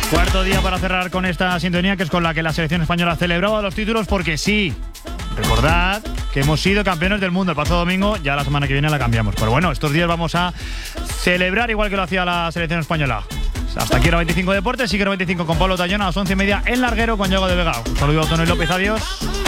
Cuarto día para cerrar con esta sintonía, que es con la que la selección española celebraba los títulos, porque sí, recordad que hemos sido campeones del mundo el pasado domingo, ya la semana que viene la cambiamos. Pero bueno, estos días vamos a celebrar igual que lo hacía la selección española. Hasta aquí era 25 Deportes, sigue 25 con Pablo Tallón a las 11:30 en Larguero con Yago de Vega. Un saludo a Antonio López, adiós.